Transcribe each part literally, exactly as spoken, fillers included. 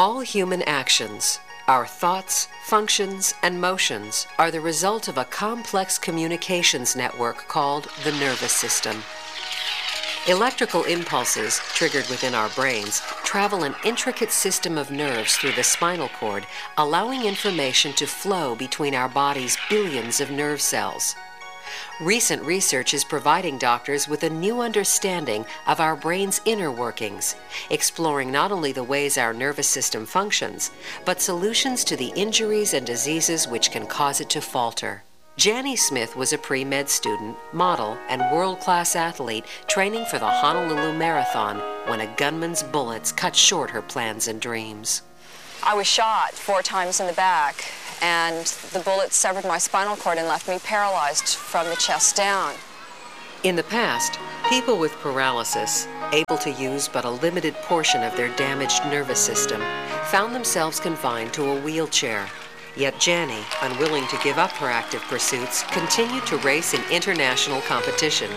All human actions, our thoughts, functions, and motions are the result of a complex communications network called the nervous system. Electrical impulses, triggered within our brains, travel an intricate system of nerves through the spinal cord, allowing information to flow between our body's billions of nerve cells. Recent research is providing doctors with a new understanding of our brain's inner workings, exploring not only the ways our nervous system functions, but solutions to the injuries and diseases which can cause it to falter. Jannie Smith was a pre-med student, model, and world-class athlete training for the Honolulu Marathon when a gunman's bullets cut short her plans and dreams. I was shot four times in the back, and the bullets severed my spinal cord and left me paralyzed from the chest down. In the past, people with paralysis, able to use but a limited portion of their damaged nervous system, found themselves confined to a wheelchair. Yet Jannie, unwilling to give up her active pursuits, continued to race in international competition.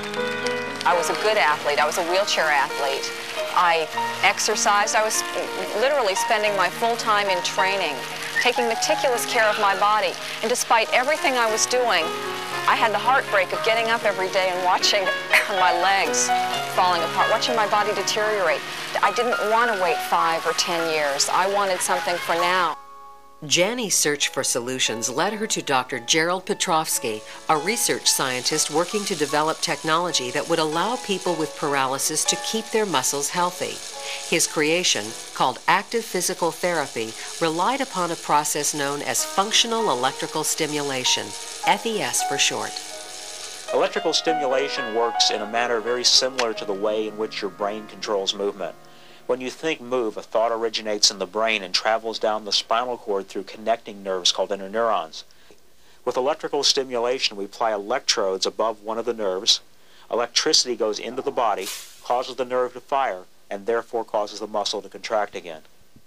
I was a good athlete. I was a wheelchair athlete. I exercised. I was literally spending my full time in training, taking meticulous care of my body. And despite everything I was doing, I had the heartbreak of getting up every day and watching my legs falling apart, watching my body deteriorate. I didn't want to wait five or ten years. I wanted something for now. Jannie's search for solutions led her to Doctor Gerald Petrovsky, a research scientist working to develop technology that would allow people with paralysis to keep their muscles healthy. His creation, called active physical therapy, relied upon a process known as functional electrical stimulation, F E S for short. Electrical stimulation works in a manner very similar to the way in which your brain controls movement. When you think move, a thought originates in the brain and travels down the spinal cord through connecting nerves called interneurons. With electrical stimulation, we apply electrodes above one of the nerves. Electricity goes into the body, causes the nerve to fire, and therefore causes the muscle to contract again.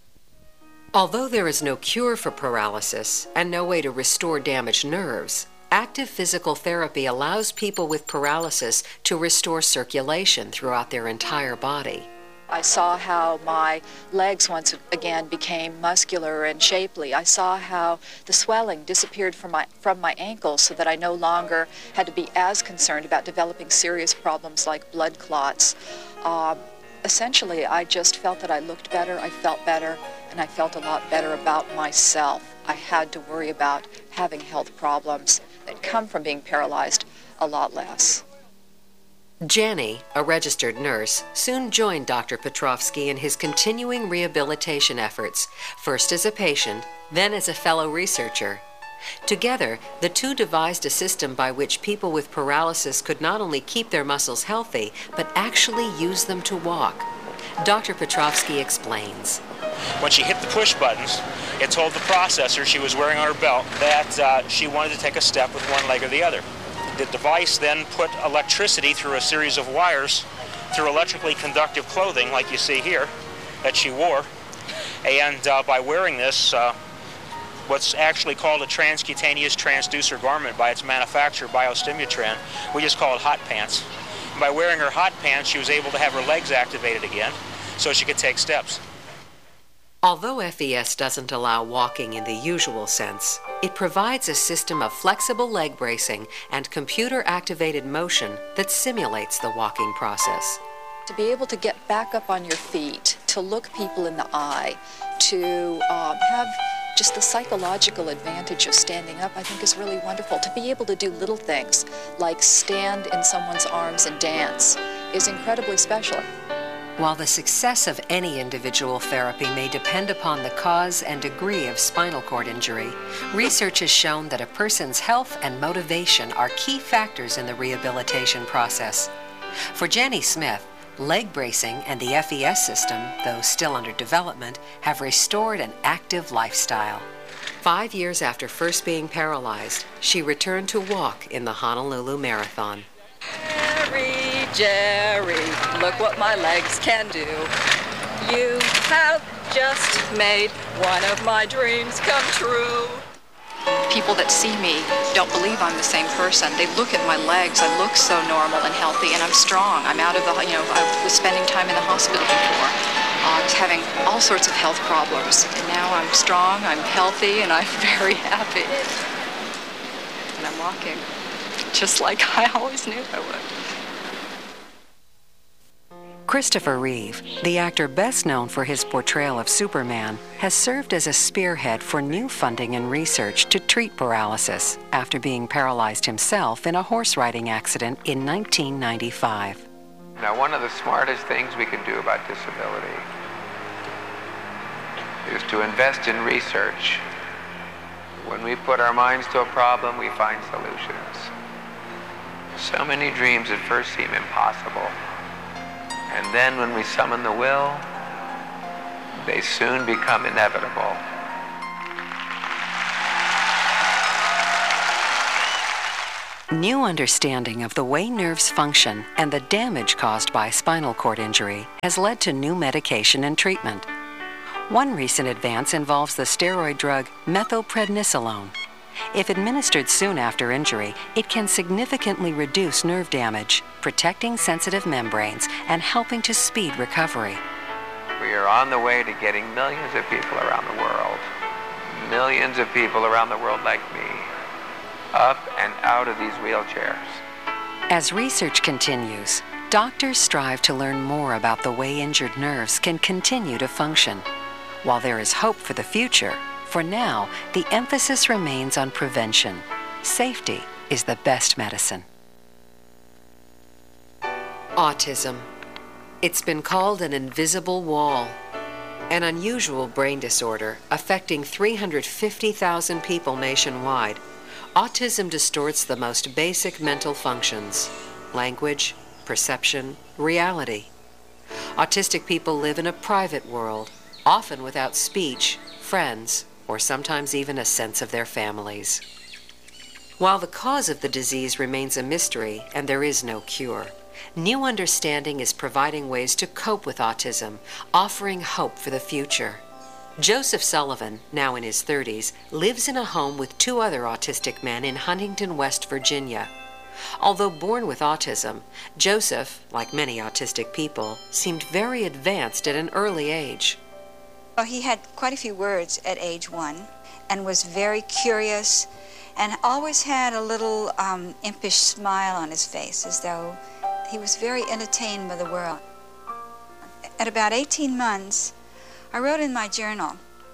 Although there is no cure for paralysis and no way to restore damaged nerves, active physical therapy allows people with paralysis to restore circulation throughout their entire body. I saw how my legs once again became muscular and shapely. I saw how the swelling disappeared from my, from my ankles so that I no longer had to be as concerned about developing serious problems like blood clots. Uh, essentially, I just felt that I looked better, I felt better, and I felt a lot better about myself. I had to worry about having health problems that come from being paralyzed a lot less. Jannie, a registered nurse, soon joined Doctor Petrovsky in his continuing rehabilitation efforts, first as a patient, then as a fellow researcher. Together, the two devised a system by which people with paralysis could not only keep their muscles healthy, but actually use them to walk. Doctor Petrovsky explains. When she hit the push buttons, it told the processor she was wearing on her belt that uh, she wanted to take a step with one leg or the other. The device then put electricity through a series of wires through electrically conductive clothing, like you see here, that she wore. And uh, by wearing this, uh, what's actually called a transcutaneous transducer garment by its manufacturer, BioStimutran, we just call it hot pants. And by wearing her hot pants, she was able to have her legs activated again so she could take steps. Although F E S doesn't allow walking in the usual sense, it provides a system of flexible leg bracing and computer-activated motion that simulates the walking process. To be able to get back up on your feet, to look people in the eye, to um, have just the psychological advantage of standing up, I think is really wonderful. To be able to do little things like stand in someone's arms and dance is incredibly special. While the success of any individual therapy may depend upon the cause and degree of spinal cord injury, research has shown that a person's health and motivation are key factors in the rehabilitation process. For Jannie Smith, leg bracing and the F E S system, though still under development, have restored an active lifestyle. Five years after first being paralyzed, she returned to walk in the Honolulu Marathon. Jerry, Jerry, look what my legs can do. You have just made one of my dreams come true. People that see me don't believe I'm the same person. They look at my legs. I look so normal and healthy, and I'm strong. I'm out of the, you know, I was spending time in the hospital before. Um, was having all sorts of health problems. And now I'm strong, I'm healthy, and I'm very happy. And I'm walking just like I always knew I would. Christopher Reeve, the actor best known for his portrayal of Superman, has served as a spearhead for new funding and research to treat paralysis after being paralyzed himself in a horse riding accident in nineteen ninety-five. Now, one of the smartest things we can do about disability is to invest in research. When we put our minds to a problem, we find solutions. So many dreams at first seem impossible. And then when we summon the will, they soon become inevitable. New understanding of the way nerves function and the damage caused by spinal cord injury has led to new medication and treatment. One recent advance involves the steroid drug methylprednisolone. If administered soon after injury, it can significantly reduce nerve damage, protecting sensitive membranes and helping to speed recovery. We are on the way to getting millions of people around the world, millions of people around the world like me, up and out of these wheelchairs. As research continues, doctors strive to learn more about the way injured nerves can continue to function. While there is hope for the future, for now, the emphasis remains on prevention. Safety is the best medicine. Autism. It's been called an invisible wall, an unusual brain disorder affecting three hundred fifty thousand people nationwide. Autism distorts the most basic mental functions: language, perception, reality. Autistic people live in a private world, often without speech, friends, or sometimes even a sense of their families. While the cause of the disease remains a mystery and there is no cure, new understanding is providing ways to cope with autism, offering hope for the future. Joseph Sullivan, now in his thirties, lives in a home with two other autistic men in Huntington, West Virginia. Although born with autism, Joseph, like many autistic people, seemed very advanced at an early age. Well, he had quite a few words at age one and was very curious and always had a little um, impish smile on his face, as though he was very entertained by the world. At about eighteen months, I wrote in my journal,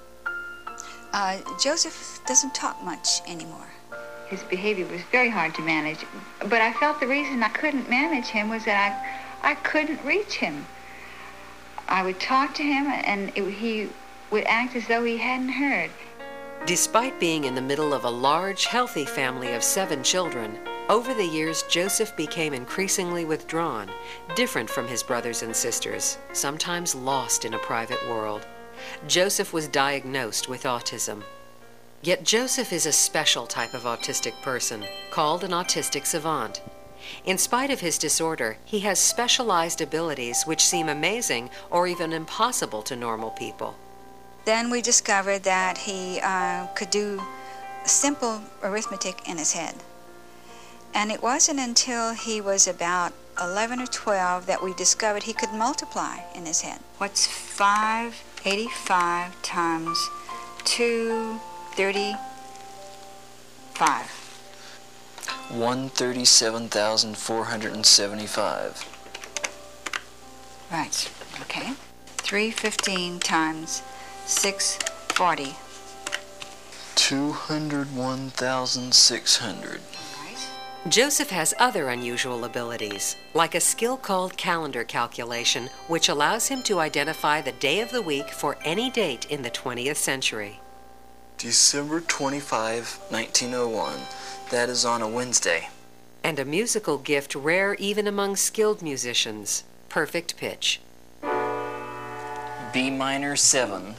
uh, Joseph doesn't talk much anymore. His behavior was very hard to manage, but I felt the reason I couldn't manage him was that I, I couldn't reach him. I would talk to him, and it, he would act as though he hadn't heard. Despite being in the middle of a large, healthy family of seven children, over the years, Joseph became increasingly withdrawn, different from his brothers and sisters, sometimes lost in a private world. Joseph was diagnosed with autism. Yet Joseph is a special type of autistic person, called an autistic savant. In spite of his disorder, he has specialized abilities which seem amazing or even impossible to normal people. Then we discovered that he uh, could do simple arithmetic in his head. And it wasn't until he was about eleven or twelve that we discovered he could multiply in his head. What's five eighty-five times two thirty-five? one hundred thirty-seven thousand four hundred seventy-five. Right, okay. three fifteen times six forty. two hundred one thousand six hundred. Joseph has other unusual abilities, like a skill called calendar calculation, which allows him to identify the day of the week for any date in the twentieth century. December twenty-fifth, nineteen oh one. That is on a Wednesday. And a musical gift rare even among skilled musicians, perfect pitch. B minor seven.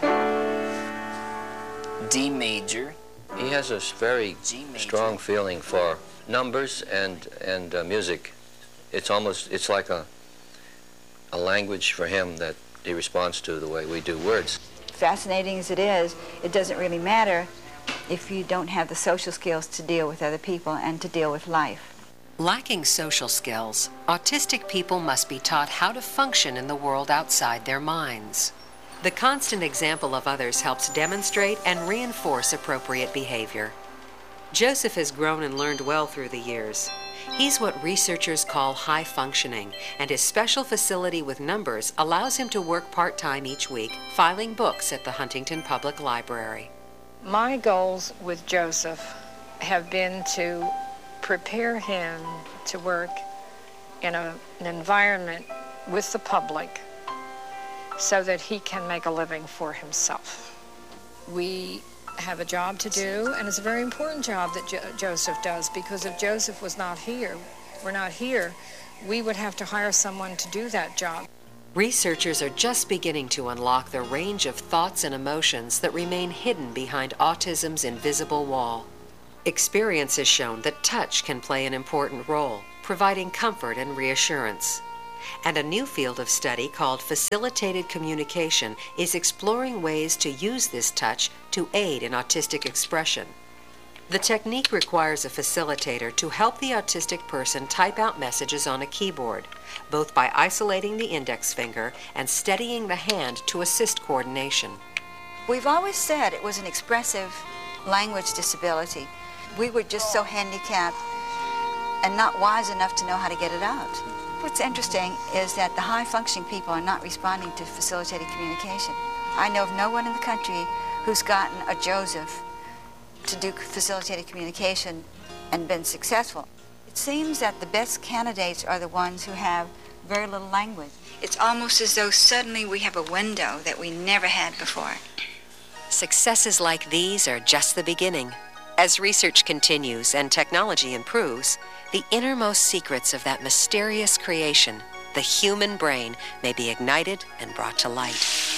D major. He has a very strong feeling for numbers and and uh, music. It's almost it's like a a language for him that he responds to the way we do words. Fascinating as it is, it doesn't really matter if you don't have the social skills to deal with other people and to deal with life. Lacking social skills, autistic people must be taught how to function in the world outside their minds. The constant example of others helps demonstrate and reinforce appropriate behavior. Joseph has grown and learned well through the years. He's what researchers call high functioning, and his special facility with numbers allows him to work part-time each week, filing books at the Huntington Public Library. My goals with Joseph have been to prepare him to work in a, an environment with the public so that he can make a living for himself. We have a job to do, and it's a very important job that Jo- Joseph does, because if Joseph was not here, were not here, we would have to hire someone to do that job. Researchers are just beginning to unlock the range of thoughts and emotions that remain hidden behind autism's invisible wall. Experience has shown that touch can play an important role, providing comfort and reassurance. And a new field of study called facilitated communication is exploring ways to use this touch to aid in autistic expression. The technique requires a facilitator to help the autistic person type out messages on a keyboard, both by isolating the index finger and steadying the hand to assist coordination. We've always said it was an expressive language disability. We were just so handicapped and not wise enough to know how to get it out. What's interesting is that the high-functioning people are not responding to facilitated communication. I know of no one in the country who's gotten a Joseph to do facilitated communication and been successful. It seems that the best candidates are the ones who have very little language. It's almost as though suddenly we have a window that we never had before. Successes like these are just the beginning. As research continues and technology improves, the innermost secrets of that mysterious creation, the human brain, may be ignited and brought to light.